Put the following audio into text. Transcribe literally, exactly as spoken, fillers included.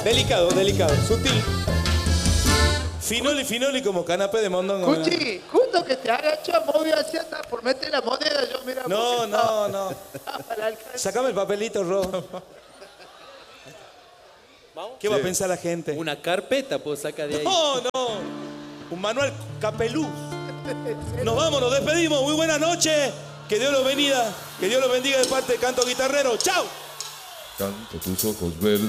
Delicado, delicado, sutil. Finoli, finoli como canapé de mondongo. Cuchi, justo que te agachas, movió hacia atrás por meter la moneda, yo mira. No, no, no. Sacame el papelito rojo. ¿Qué va a pensar la gente? Una carpeta puedo sacar de ahí. No, no. Un manual capelú. Nos vamos, nos despedimos. Muy buenas noches. Que Dios los bendiga. Que Dios los bendiga de parte de Canto Guitarrero. ¡Chao! Canto tus ojos verdes.